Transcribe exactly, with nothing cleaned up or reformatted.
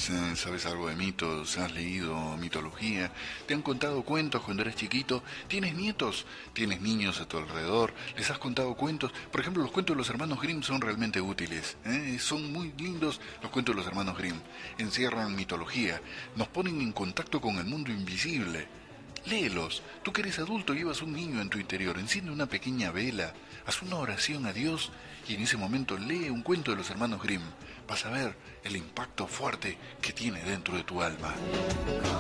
¿Sabes, eh, sabes algo de mitos? ¿Has leído mitología? ¿Te han contado cuentos cuando eres chiquito? ¿Tienes nietos? ¿Tienes niños a tu alrededor? ¿Les has contado cuentos? Por ejemplo, los cuentos de los hermanos Grimm son realmente útiles. ¿eh? Son muy lindos los cuentos de los hermanos Grimm. Encierran mitología, nos ponen en contacto con el mundo invisible. Léelos. Tú que eres adulto llevas un niño en tu interior. Enciende una pequeña vela. Haz una oración a Dios y en ese momento lee un cuento de los hermanos Grimm. Vas a ver el impacto fuerte que tiene dentro de tu alma.